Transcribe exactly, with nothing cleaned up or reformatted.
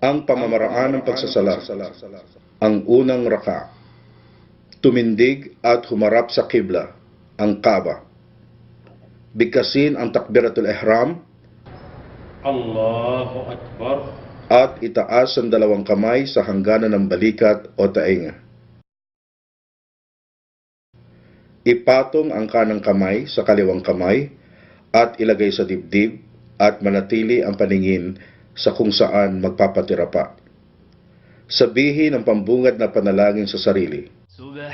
Ang pamamaraan ng pagsasala. Ang unang raka. Tumindig at humarap sa kibla, ang Kaaba. Bigkasin ang takbiratul ihram Allahu Akbar. at itaas ang dalawang kamay sa hangganan ng balikat o tainga. Ipatong ang kanang kamay sa kaliwang kamay at ilagay sa dibdib at manatili ang paningin sa kung saan magpapatira pa. Sabihin ang pambungad na panalangin sa sarili.